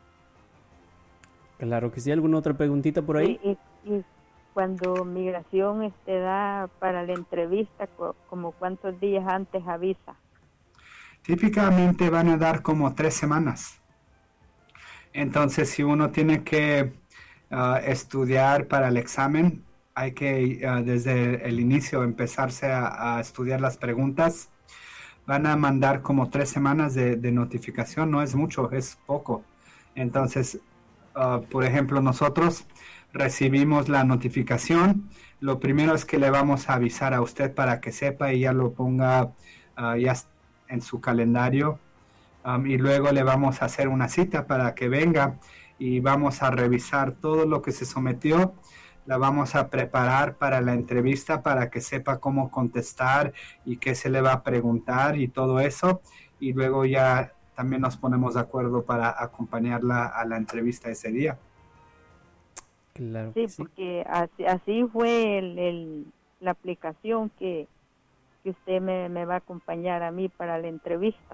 Claro que sí. ¿Alguna otra preguntita por ahí? Y, y, y cuando migración este, da para la entrevista, ¿como cuántos días antes avisa? Típicamente van a dar como tres semanas. Entonces, si uno tiene que uh, estudiar para el examen, hay que uh, desde el inicio empezarse a, a estudiar las preguntas. Van a mandar como tres semanas de, de notificación, no es mucho, es poco. Entonces, uh, por ejemplo, nosotros recibimos la notificación. Lo primero es que le vamos a avisar a usted para que sepa y ya lo ponga uh, ya en su calendario. Um, y luego le vamos a hacer una cita para que venga y vamos a revisar todo lo que se sometió. La vamos a preparar para la entrevista para que sepa cómo contestar y qué se le va a preguntar y todo eso. Y luego ya también nos ponemos de acuerdo para acompañarla a la entrevista ese día. Claro sí, que sí, porque así, así fue el, el, la aplicación que, que usted me, me va a acompañar a mí para la entrevista.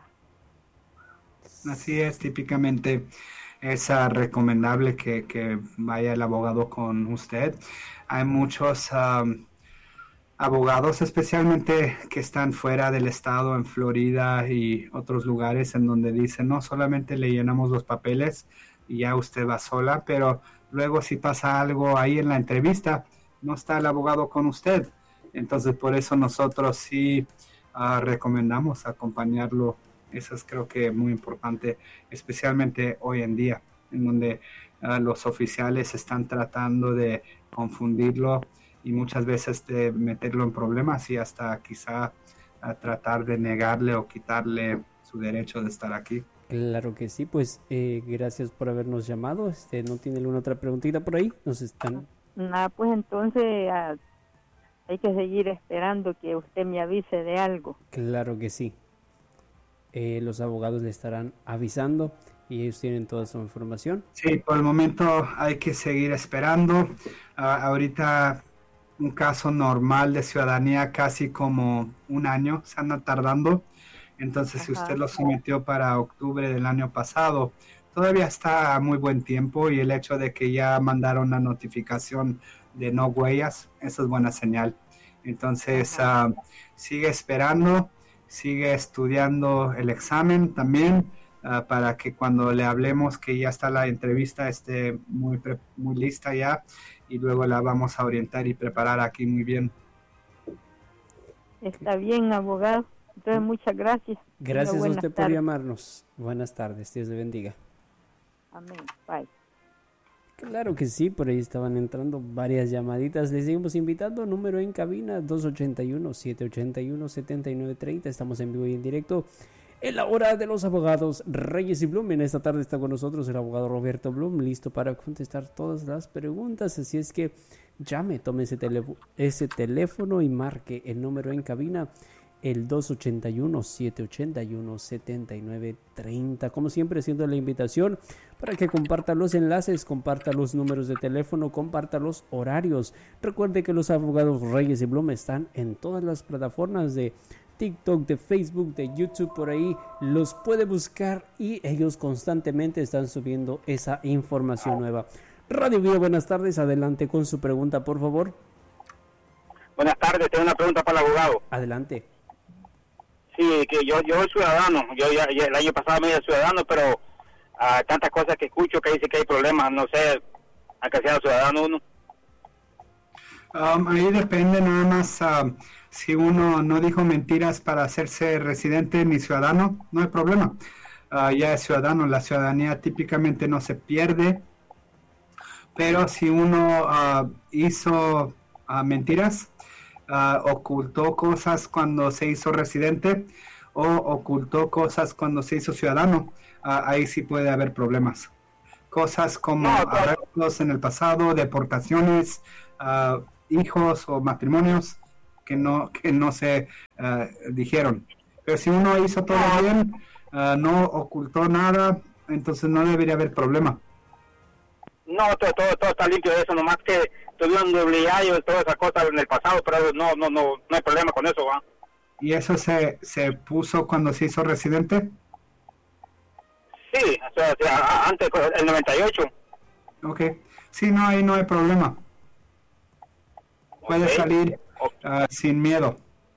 Así es, típicamente es uh, recomendable que, que vaya el abogado con usted. Hay muchos um, abogados, especialmente que están fuera del estado, en Florida y otros lugares, en donde dicen, no, solamente le llenamos los papeles y ya usted va sola, pero luego si pasa algo ahí en la entrevista, no está el abogado con usted. Entonces, por eso nosotros sí uh, recomendamos acompañarlo. Eso es creo que muy importante, especialmente hoy en día, en donde uh, los oficiales están tratando de confundirlo y muchas veces de meterlo en problemas y hasta quizá uh, tratar de negarle o quitarle su derecho de estar aquí. Claro que sí, pues eh, gracias por habernos llamado. Este, ¿no tiene alguna otra preguntita por ahí? Nos están... Ah, pues entonces ah, hay que seguir esperando que usted me avise de algo. Claro que sí. Eh, los abogados le estarán avisando y ellos tienen toda su información. Sí, por el momento hay que seguir esperando. Uh, ahorita un caso normal de ciudadanía casi como un año se anda tardando. Entonces, Ajá. si usted lo sometió para octubre del año pasado, todavía está a muy buen tiempo y el hecho de que ya mandaron la notificación de no huellas, eso es buena señal. Entonces, uh, sigue esperando. Sigue estudiando el examen también uh, para que cuando le hablemos que ya está la entrevista esté muy, pre- muy lista ya y luego la vamos a orientar y preparar aquí muy bien. Está bien, abogado. Entonces, muchas gracias. Gracias a usted tardes. por llamarnos. Buenas tardes, Dios le bendiga. Amén. Bye. Claro que sí, por ahí estaban entrando varias llamaditas. Les seguimos invitando, número en cabina dos ocho uno, siete ocho uno, siete nueve tres cero. Estamos en vivo y en directo en la hora de los abogados Reyes y Blum. En esta tarde está con nosotros el abogado Roberto Blum, listo para contestar todas las preguntas. Así es que llame, tome ese, telé- ese teléfono y marque el número en cabina, el dos ocho uno, siete ocho uno, siete nueve tres cero. Como siempre, haciendo la invitación para que comparta los enlaces, comparta los números de teléfono, comparta los horarios. Recuerde que los abogados Reyes y Blum están en todas las plataformas de TikTok, de Facebook, de YouTube. Por ahí los puede buscar y ellos constantemente están subiendo esa información nueva. Radio Vida, buenas tardes. Adelante con su pregunta, por favor. Buenas tardes, tengo una pregunta para el abogado. Adelante. Sí, que yo yo soy ciudadano, yo ya, ya el año pasado me hice ciudadano, pero uh, tantas cosas que escucho que dice que hay problemas, no sé a qué sea ciudadano uno. Um, ahí depende nada más uh, si uno no dijo mentiras para hacerse residente ni ciudadano, no hay problema. Uh, ya es ciudadano, la ciudadanía típicamente no se pierde, pero si uno uh, hizo uh, mentiras, Uh, ocultó cosas cuando se hizo residente o ocultó cosas cuando se hizo ciudadano, uh, ahí sí puede haber problemas. Cosas como no, arrestos en el pasado, deportaciones, uh, hijos o matrimonios que no, que no se uh, dijeron. Pero si uno hizo todo bien, uh, no ocultó nada, entonces no debería haber problema. No, todo, todo, todo está limpio de eso, nomás que tuvieron dobligayo y todas esas cosas en el pasado, pero no, no, no, no hay problema con eso, ¿va? ¿Y eso se, se puso cuando se hizo residente? Sí, o sea, o sea, antes, el noventa y ocho. Ok, sí, no, ahí no hay problema. Puede Okay. salir uh, sin miedo.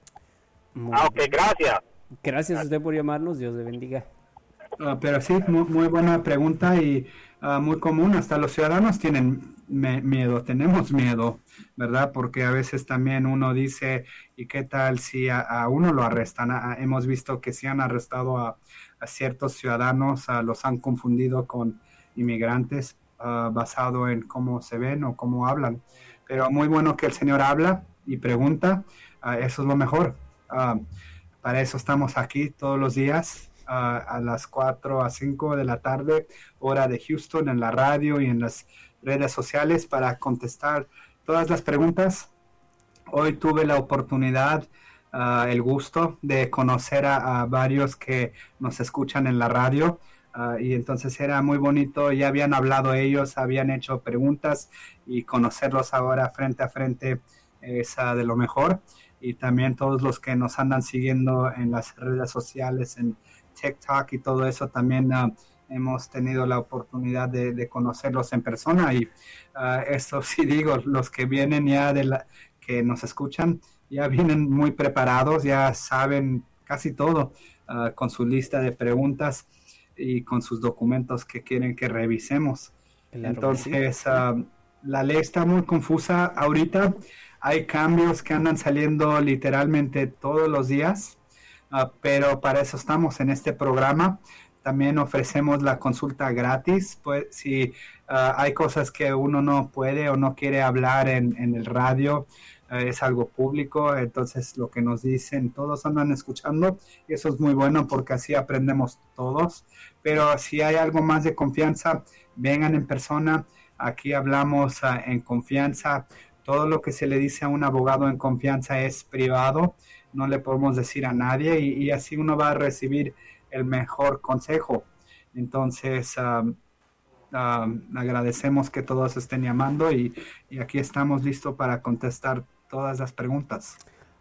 Muy Ah, ok, bien. gracias. Gracias a usted por llamarnos. Dios le bendiga. Uh, pero sí, muy, muy buena pregunta y uh, muy común. Hasta los ciudadanos tienen me- miedo, tenemos miedo, ¿verdad? Porque a veces también uno dice, ¿y qué tal si a, a uno lo arrestan? A- hemos visto que si han arrestado a, a ciertos ciudadanos, uh, los han confundido con inmigrantes uh, basado en cómo se ven o cómo hablan. Pero muy bueno que el Señor habla y pregunta, uh, eso es lo mejor. Uh, para eso estamos aquí todos los días. Uh, a las cuatro a cinco de la tarde, hora de Houston, en la radio y en las redes sociales para contestar todas las preguntas. Hoy tuve la oportunidad, uh, el gusto de conocer a, a varios que nos escuchan en la radio uh, y entonces era muy bonito. Ya habían hablado ellos, habían hecho preguntas y conocerlos ahora frente a frente es uh, de lo mejor. Y también todos los que nos andan siguiendo en las redes sociales, en TikTok y todo eso, también uh, hemos tenido la oportunidad de, de conocerlos en persona y uh, eso sí digo, los que vienen ya de la, que nos escuchan, ya vienen muy preparados, ya saben casi todo uh, con su lista de preguntas y con sus documentos que quieren que revisemos. Claro. Entonces, sí. uh, la ley está muy confusa ahorita, hay cambios que andan saliendo literalmente todos los días. Uh, pero para eso estamos en este programa. También ofrecemos la consulta gratis, pues si uh, hay cosas que uno no puede o no quiere hablar en, en el radio, uh, es algo público, entonces lo que nos dicen todos andan escuchando y eso es muy bueno porque así aprendemos todos. Pero si hay algo más de confianza, vengan en persona, aquí hablamos uh, en confianza. Todo lo que se le dice a un abogado en confianza es privado, no le podemos decir a nadie y, y así uno va a recibir el mejor consejo. Entonces, um, um, agradecemos que todos estén llamando y, y aquí estamos listos para contestar todas las preguntas.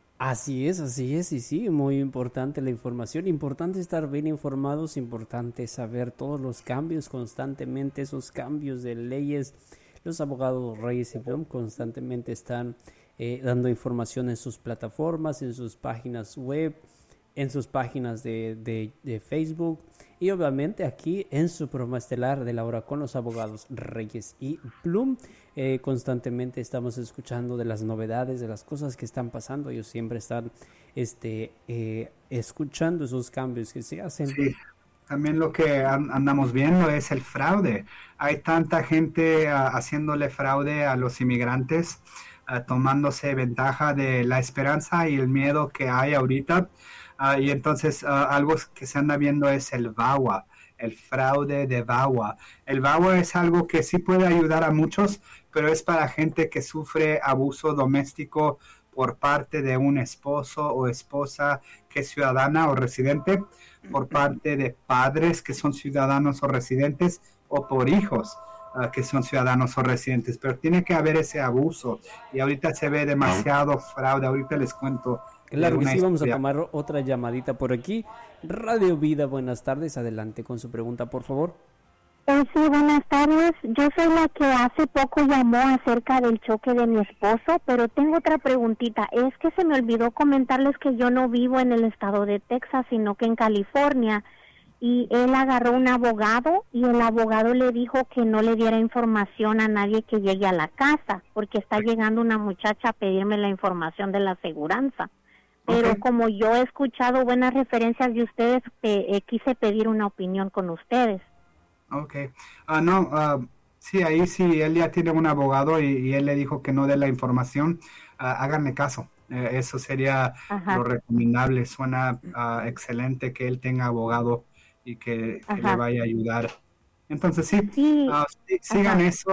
Así es, así es, y sí, muy importante la información, importante estar bien informados, importante saber todos los cambios constantemente, esos cambios de leyes. Los abogados Reyes y Blum constantemente están eh, dando información en sus plataformas, en sus páginas web, en sus páginas de, de, de Facebook y obviamente aquí en su programa estelar de la hora con los abogados Reyes y Blum. Eh, constantemente estamos escuchando de las novedades, de las cosas que están pasando. Ellos siempre están este, eh, escuchando esos cambios que se hacen. Sí. También lo que andamos viendo es el fraude. Hay tanta gente uh, haciéndole fraude a los inmigrantes, uh, tomándose ventaja de la esperanza y el miedo que hay ahorita. Uh, y entonces uh, algo que se anda viendo es el V A W A, el fraude de V A W A. El V A W A es algo que sí puede ayudar a muchos, pero es para gente que sufre abuso doméstico por parte de un esposo o esposa que es ciudadana o residente, por parte de padres que son ciudadanos o residentes, o por hijos uh, que son ciudadanos o residentes, pero tiene que haber ese abuso, y ahorita se ve demasiado fraude. Ahorita les cuento. Claro que sí, vamos a tomar otra llamadita por aquí. Radio Vida, buenas tardes, adelante con su pregunta, por favor. Eh, sí, buenas tardes. Yo soy la que hace poco llamó acerca del choque de mi esposo, pero tengo otra preguntita. Es que se me olvidó comentarles que yo no vivo en el estado de Texas, sino que en California. Y él agarró un abogado y el abogado le dijo que no le diera información a nadie que llegue a la casa, porque está llegando una muchacha a pedirme la información de la aseguranza. Pero okay, como yo he escuchado buenas referencias de ustedes, eh, eh, quise pedir una opinión con ustedes. Ok, uh, no, uh, sí, ahí sí, él ya tiene un abogado y, y él le dijo que no dé la información, uh, háganme caso, uh, eso sería Ajá. lo recomendable. Suena uh, excelente que él tenga abogado y que, que le vaya a ayudar. Entonces sí, sí. Uh, sí sigan Ajá. eso,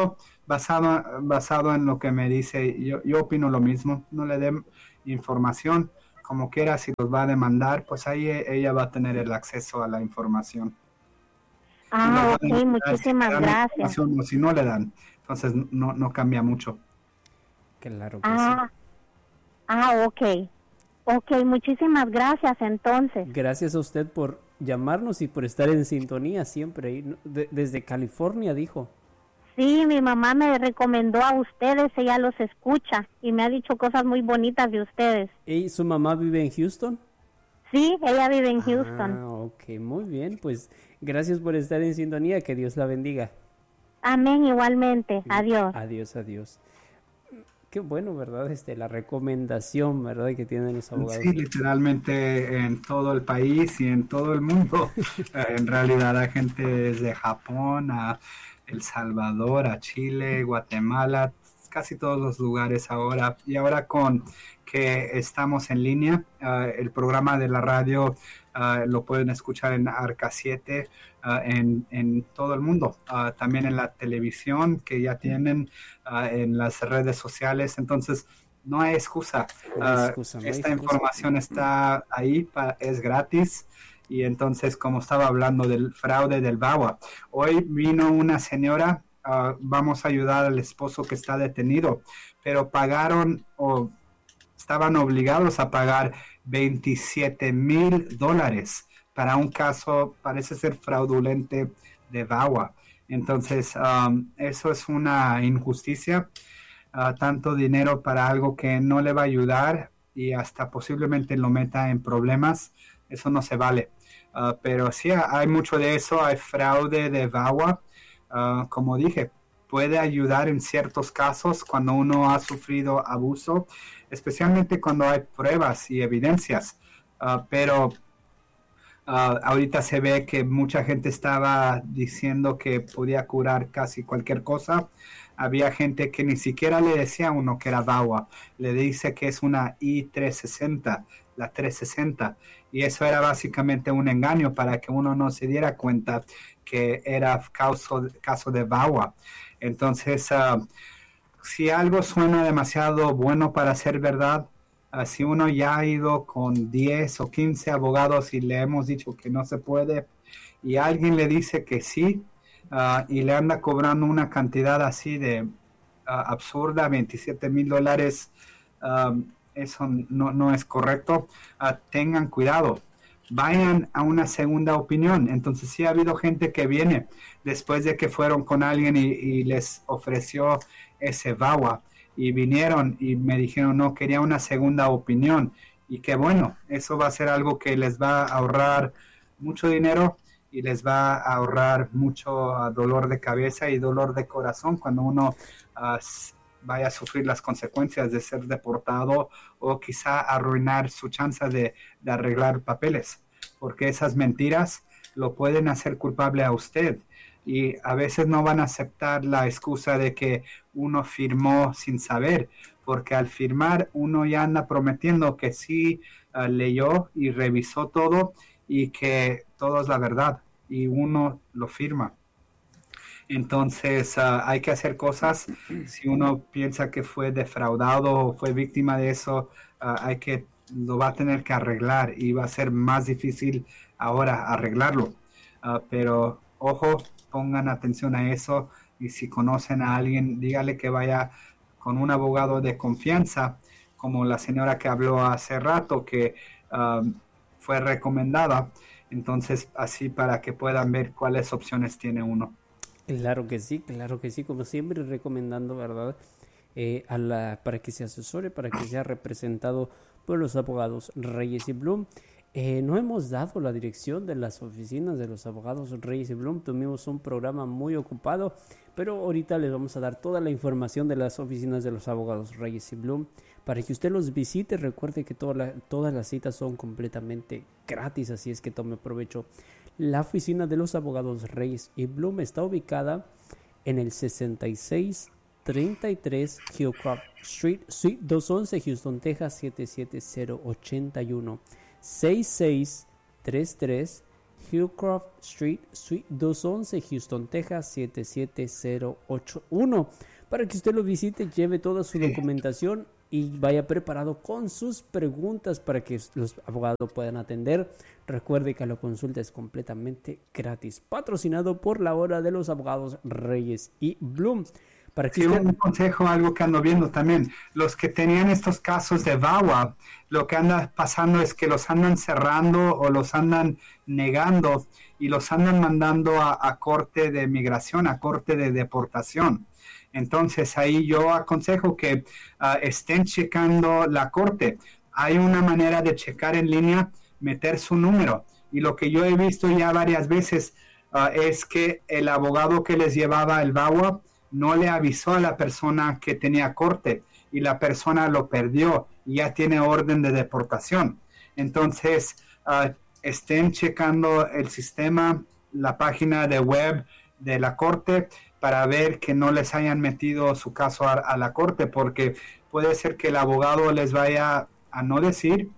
basado, basado en lo que me dice, yo, yo opino lo mismo, no le den información, como quiera, si los va a demandar, pues ahí ella va a tener el acceso a la información. Ah, si ok, muchísimas si gracias. O si no le dan, entonces no, no cambia mucho. Claro que ah, sí. Ah, ok. Ok, muchísimas gracias entonces. Gracias a usted por llamarnos y por estar en sintonía siempre. De, desde California, dijo. Sí, mi mamá me recomendó a ustedes, ella los escucha y me ha dicho cosas muy bonitas de ustedes. ¿Y su mamá vive en Houston? Sí, ella vive en Houston. Ah, ok, muy bien. Pues gracias por estar en sintonía, que Dios la bendiga. Amén, igualmente. Adiós. Adiós, adiós. Qué bueno, ¿verdad? Este, la recomendación, ¿verdad? Que tienen los abogados. Sí, literalmente en todo el país y en todo el mundo. En realidad hay gente desde Japón a El Salvador, a Chile, Guatemala, casi todos los lugares ahora. Y ahora con que estamos en línea, uh, el programa de la radio uh, lo pueden escuchar en Arca siete, uh, en, en todo el mundo. Uh, también en la televisión que ya tienen, uh, en las redes sociales. Entonces, no hay excusa. Uh, no hay excusa no esta hay información excusa. Está ahí, pa, es gratis. Y entonces, como estaba hablando del fraude del V A W A, hoy vino una señora, uh, vamos a ayudar al esposo que está detenido, pero pagaron o estaban obligados a pagar veintisiete mil dólares para un caso, parece ser fraudulente de V A W A. Entonces, um, eso es una injusticia, uh, tanto dinero para algo que no le va a ayudar y hasta posiblemente lo meta en problemas. Eso no se vale. Uh, pero sí, hay mucho de eso, hay fraude de V A W A. Uh, como dije, puede ayudar en ciertos casos cuando uno ha sufrido abuso, especialmente cuando hay pruebas y evidencias. Uh, pero uh, ahorita se ve que mucha gente estaba diciendo que podía curar casi cualquier cosa. Había gente que ni siquiera le decía a uno que era V A W A, le dice que es una I trescientos sesenta, la trescientos sesenta, y eso era básicamente un engaño para que uno no se diera cuenta que era caso, caso de V A W A. Entonces, uh, si algo suena demasiado bueno para ser verdad, uh, si uno ya ha ido con diez o quince abogados y le hemos dicho que no se puede, y alguien le dice que sí, uh, y le anda cobrando una cantidad así de uh, absurda, veintisiete mil dólares, um, eso no, no es correcto. Uh, tengan cuidado, vayan a una segunda opinión. Entonces sí ha habido gente que viene después de que fueron con alguien y, y les ofreció ese V A W A y vinieron y me dijeron no, quería una segunda opinión, y que bueno, eso va a ser algo que les va a ahorrar mucho dinero y les va a ahorrar mucho uh, dolor de cabeza y dolor de corazón cuando uno uh, vaya a sufrir las consecuencias de ser deportado o quizá arruinar su chance de, de arreglar papeles, porque esas mentiras lo pueden hacer culpable a usted, y a veces no van a aceptar la excusa de que uno firmó sin saber, porque al firmar uno ya anda prometiendo que sí uh, leyó y revisó todo y que todo es la verdad, y uno lo firma. Entonces uh, hay que hacer cosas. Si uno piensa que fue defraudado o fue víctima de eso, uh, hay que, lo va a tener que arreglar, y va a ser más difícil ahora arreglarlo. Uh, pero ojo, pongan atención a eso, y si conocen a alguien, dígale que vaya con un abogado de confianza, como la señora que habló hace rato, que uh, fue recomendada. Entonces, así para que puedan ver cuáles opciones tiene uno. Claro que sí, claro que sí, como siempre recomendando, ¿verdad? Eh, a la, para que se asesore, para que sea representado por los abogados Reyes y Blum. Eh, no hemos dado la dirección de las oficinas de los abogados Reyes y Blum, tuvimos un programa muy ocupado, pero ahorita les vamos a dar toda la información de las oficinas de los abogados Reyes y Blum para que usted los visite. Recuerde que toda la, todas las citas son completamente gratis, así es que tome provecho. La oficina de los abogados Reyes y Blum está ubicada en el sesenta y seis treinta y tres Hillcroft Street, Suite doscientos once, Houston, Texas, siete siete cero ocho uno. sesenta y seis treinta y tres Hillcroft Street, Suite doscientos once, Houston, Texas, siete siete cero ocho uno. para que usted lo visite, lleve toda su documentación y vaya preparado con sus preguntas para que los abogados puedan atender. Recuerde que la consulta es completamente gratis. Patrocinado por la Hora de los Abogados Reyes y Bloom. Para que sí, usted... un consejo, algo que ando viendo también. Los que tenían estos casos de V A W A, lo que anda pasando es que los andan cerrando o los andan negando y los andan mandando a, a corte de migración, a corte de deportación. Entonces ahí yo aconsejo que uh, estén checando la corte. Hay una manera de checar en línea, meter su número. Y lo que yo he visto ya varias veces uh, es que el abogado que les llevaba el V A W A no le avisó a la persona que tenía corte y la persona lo perdió y ya tiene orden de deportación. Entonces uh, estén checando el sistema, la página de web de la corte, para ver que no les hayan metido su caso a, a la corte, porque puede ser que el abogado les vaya a no decir,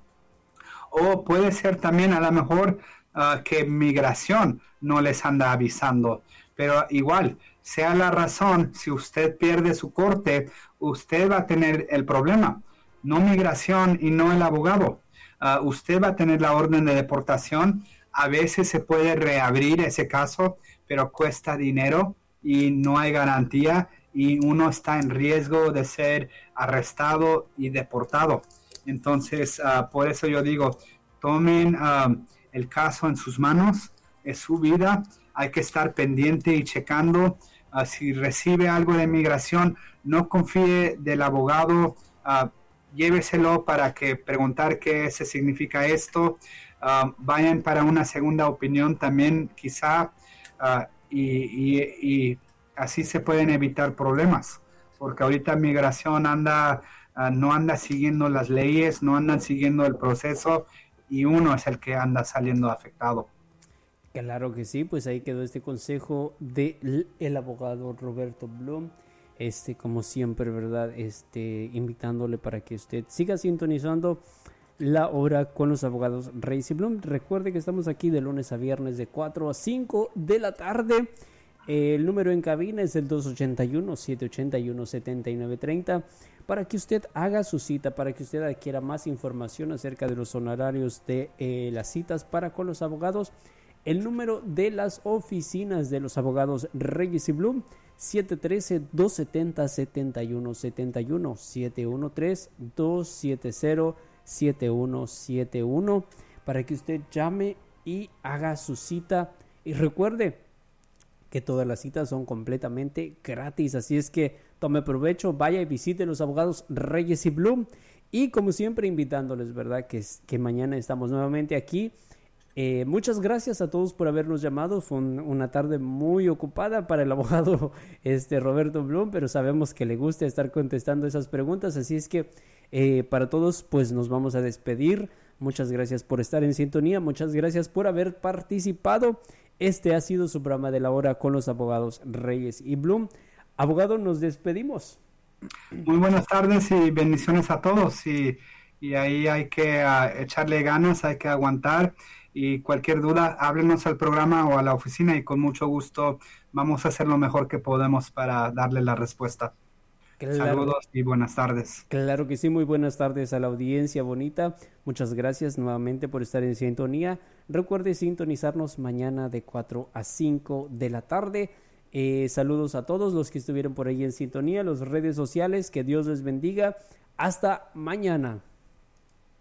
o puede ser también a lo mejor uh, que migración no les anda avisando, pero igual, sea la razón, si usted pierde su corte, usted va a tener el problema, no migración y no el abogado. Uh, usted va a tener la orden de deportación, a veces se puede reabrir ese caso, pero cuesta dinero y no hay garantía y uno está en riesgo de ser arrestado y deportado. Entonces, uh, por eso yo digo, tomen uh, el caso en sus manos, es su vida, hay que estar pendiente y checando. Uh, si recibe algo de migración, no confíe del abogado, uh, lléveselo para que preguntar qué se significa esto. Uh, vayan para una segunda opinión también, quizá. Uh, Y, y, y así se pueden evitar problemas, porque ahorita migración anda, uh, no anda siguiendo las leyes, no andan siguiendo el proceso y uno es el que anda saliendo afectado. Claro que sí, pues ahí quedó este consejo del el abogado Roberto Bloom, este como siempre, ¿verdad? Este invitándole para que usted siga sintonizando la hora con los abogados Reyes y Bloom. Recuerde que estamos aquí de lunes a viernes de cuatro a cinco de la tarde. Eh, el número en cabina es el dos ocho uno, siete ocho uno, siete nueve tres cero para que usted haga su cita, para que usted adquiera más información acerca de los honorarios de eh, las citas para con los abogados. El número de las oficinas de los abogados Reyes y Bloom, siete uno tres, dos siete cero, siete uno siete uno, siete uno tres, dos siete cero, siete uno siete uno, para que usted llame y haga su cita. Y recuerde que todas las citas son completamente gratis, así es que tome provecho, vaya y visite los abogados Reyes y Bloom. Y como siempre invitándoles, ¿verdad? Que, que mañana estamos nuevamente aquí. Eh, muchas gracias a todos por habernos llamado. Fue un, una tarde muy ocupada para el abogado este, Roberto Bloom, pero sabemos que le gusta estar contestando esas preguntas, así es que eh, para todos pues nos vamos a despedir. Muchas gracias por estar en sintonía, muchas gracias por haber participado. Este ha sido su programa de la hora con los abogados Reyes y Bloom. Abogado, nos despedimos. Muy buenas tardes y bendiciones a todos, y, y ahí hay que uh, echarle ganas, hay que aguantar. Y cualquier duda, háblenos al programa o a la oficina y con mucho gusto vamos a hacer lo mejor que podemos para darle la respuesta. Claro. Saludos y buenas tardes. Claro que sí, muy buenas tardes a la audiencia bonita. Muchas gracias nuevamente por estar en sintonía. Recuerde sintonizarnos mañana de cuatro a cinco de la tarde. Eh, saludos a todos los que estuvieron por ahí en sintonía, las redes sociales. Que Dios les bendiga. Hasta mañana.